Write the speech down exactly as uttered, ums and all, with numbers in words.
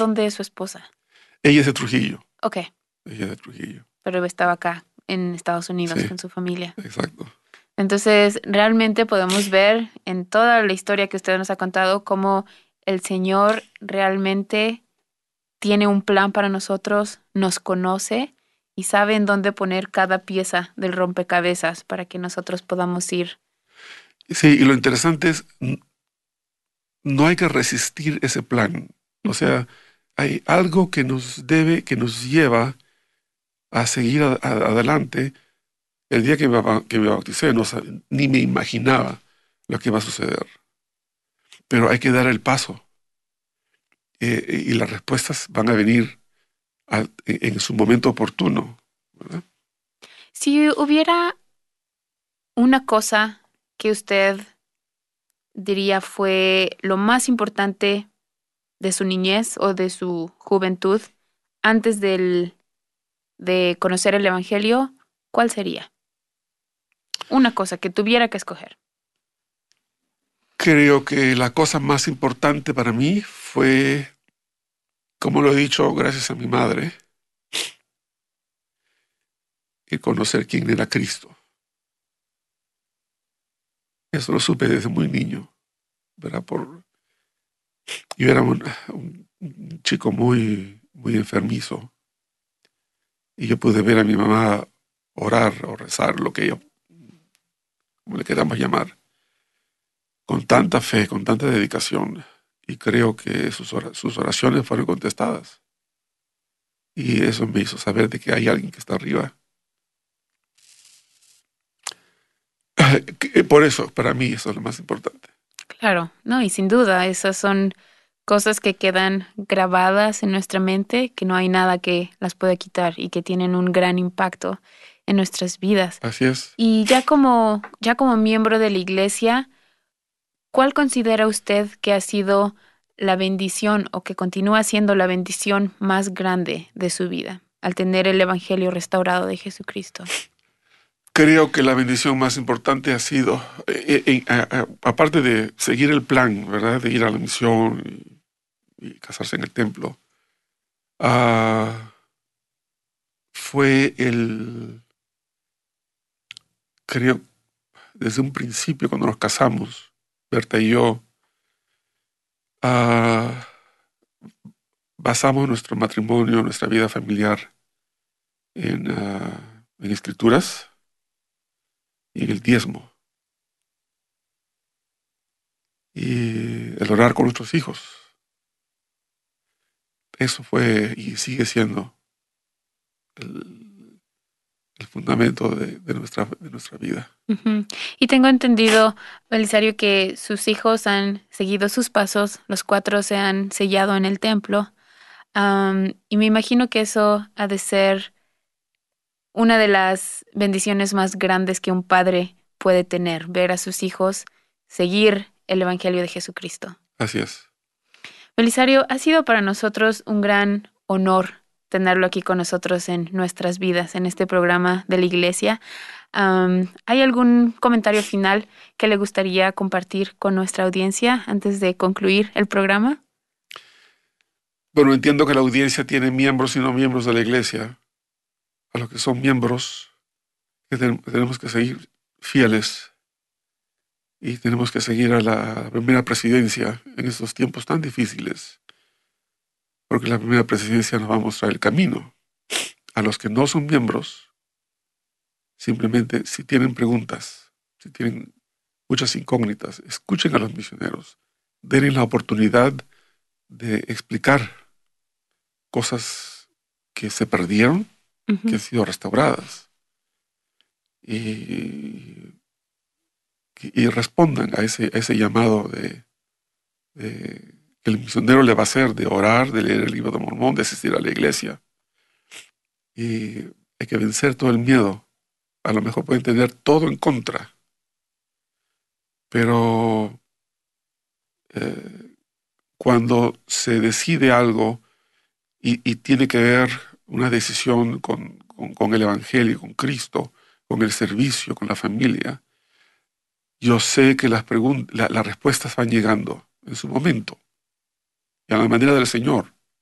dónde es su esposa? Ella es de Trujillo. Ok, Ella es de Trujillo. pero estaba acá en Estados Unidos Sí, con su familia. exacto. Entonces, realmente podemos ver en toda la historia que usted nos ha contado cómo el Señor realmente tiene un plan para nosotros, nos conoce y sabe en dónde poner cada pieza del rompecabezas para que nosotros podamos ir. Sí, y lo interesante es, n- no hay que resistir ese plan. O Ujú. sea, hay algo que nos debe, que nos lleva a seguir a- a- adelante. El día que me, ba- que me bauticé, no sab- ni me imaginaba lo que iba a suceder. Pero hay que dar el paso, eh, y las respuestas van a venir a- en su momento oportuno, ¿verdad? Si hubiera una cosa que usted diría fue lo más importante de su niñez o de su juventud antes del, de conocer el Evangelio, ¿cuál sería? Una cosa que tuviera que escoger. Creo que la cosa más importante para mí fue, como lo he dicho, gracias a mi madre, el conocer quién era Cristo. Eso lo supe desde muy niño, ¿verdad? Por, yo era un, un- un chico muy, muy enfermizo y yo pude ver a mi mamá orar o rezar, lo que ella, como le queramos llamar, con tanta fe, con tanta dedicación. Y creo que sus, ora- sus oraciones fueron contestadas. Y eso me hizo saber de que hay alguien que está arriba. Que- Por eso, para mí, eso es lo más importante. Claro, no, y sin duda, esas son cosas que quedan grabadas en nuestra mente, que no hay nada que las pueda quitar y que tienen un gran impacto en nuestras vidas. Así es. Y ya como, ya como miembro de la iglesia, ¿cuál considera usted que ha sido la bendición o que continúa siendo la bendición más grande de su vida al tener el Evangelio restaurado de Jesucristo? Creo que la bendición más importante ha sido, eh, eh, a- a- aparte de seguir el plan, ¿verdad? De ir a la misión y, y casarse en el templo, ah, fue el, creo, desde un principio cuando nos casamos, Berta y yo, ah, basamos nuestro matrimonio, nuestra vida familiar en, ah, en escrituras y en el diezmo y el orar con nuestros hijos. Eso fue y sigue siendo el, el fundamento de, de nuestra, de nuestra vida. Ujú. Y tengo entendido, Belisario, que sus hijos han seguido sus pasos, los cuatro se han sellado en el templo, am, y me imagino que eso ha de ser una de las bendiciones más grandes que un padre puede tener, ver a sus hijos seguir el Evangelio de Jesucristo. Así es. Belisario, ha sido para nosotros un gran honor tenerlo aquí con nosotros en nuestras vidas, en este programa de la iglesia. Am, ¿hay algún comentario final que le gustaría compartir con nuestra audiencia antes de concluir el programa? Bueno, entiendo que la audiencia tiene miembros y no miembros de la iglesia. A los que son miembros, que ten- tenemos que seguir fieles y tenemos que seguir a la primera presidencia en estos tiempos tan difíciles, porque la primera presidencia nos va a mostrar el camino. A los que no son miembros, simplemente si tienen preguntas, si tienen muchas incógnitas, escuchen a los misioneros, denle la oportunidad de explicar cosas que se perdieron, que Ujú. han sido restauradas, y, y respondan a ese, a ese llamado de, de- que el misionero le va a hacer de orar, de leer el libro de Mormón, de asistir a la iglesia. Y hay que vencer todo el miedo. A lo mejor pueden tener todo en contra, pero eh, cuando se decide algo y, y tiene que ver una decisión con, con- con el Evangelio, con Cristo, con el servicio, con la familia, yo sé que las pregun- la- las respuestas van llegando en su momento y a la manera del Señor.